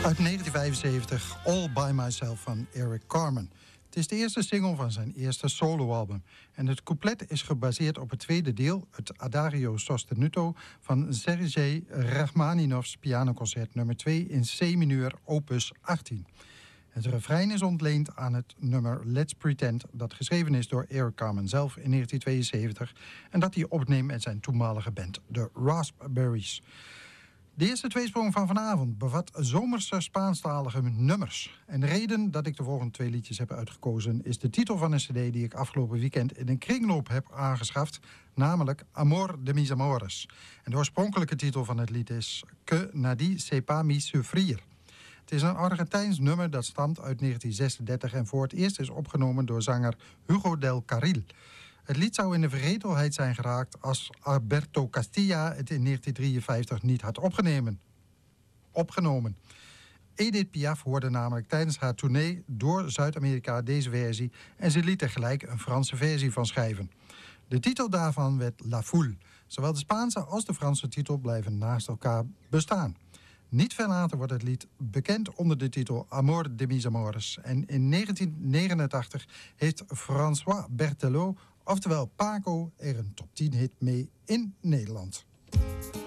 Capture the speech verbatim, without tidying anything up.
Uit negentien vijfenzeventig, All By Myself van Eric Carmen. Het is de eerste single van zijn eerste soloalbum. En het couplet is gebaseerd op het tweede deel, het Adagio sostenuto van Sergei Rachmaninovs pianoconcert nummer twee in C-mineur opus achttien. Het refrein is ontleend aan het nummer Let's Pretend, dat geschreven is door Eric Carmen zelf in negentien tweeënzeventig en dat hij opneemt met zijn toenmalige band, de Raspberries. De eerste tweesprong van vanavond bevat zomerse Spaanstalige nummers. En de reden dat ik de volgende twee liedjes heb uitgekozen is de titel van een cd die ik afgelopen weekend in een kringloop heb aangeschaft, namelijk Amor de mis amores. En de oorspronkelijke titel van het lied is Que nadie sepa mi sufrir. Het is een Argentijns nummer dat stamt uit negentien zesendertig en voor het eerst is opgenomen door zanger Hugo del Carril. Het lied zou in de vergetelheid zijn geraakt als Alberto Castilla het in negentien drieënvijftig niet had opgenomen. opgenomen. Edith Piaf hoorde namelijk tijdens haar tournee door Zuid-Amerika deze versie en ze liet er gelijk een Franse versie van schrijven. De titel daarvan werd La Foule. Zowel de Spaanse als de Franse titel blijven naast elkaar bestaan. Niet veel later wordt het lied bekend onder de titel Amor de mis amores. En in negentien negenentachtig heeft François Berthelot, oftewel Paco, er een top tien hit mee in Nederland.